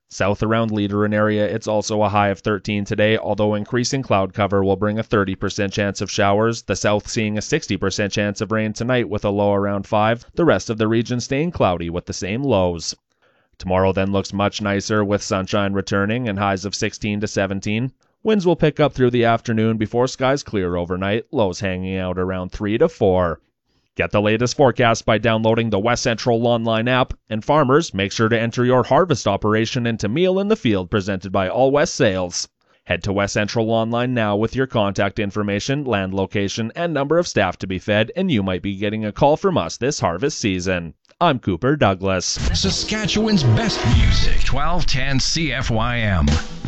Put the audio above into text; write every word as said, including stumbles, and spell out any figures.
South around Leederin area, it's also a high of thirteen today, although increasing cloud cover will bring a thirty percent chance of showers. The south seeing a sixty percent chance of rain tonight with a low around five. The rest of the region staying cloudy with the same lows. Tomorrow then looks much nicer with sunshine returning and highs of sixteen to seventeen. Winds will pick up through the afternoon before skies clear overnight, lows hanging out around three to four. Get the latest forecast by downloading the West Central Online app, and farmers, make sure to enter your harvest operation into Meal in the Field presented by All West Sales. Head to West Central Online now with your contact information, land location, and number of staff to be fed, and you might be getting a call from us this harvest season. I'm Cooper Douglas. Saskatchewan's best music, twelve ten C F Y M.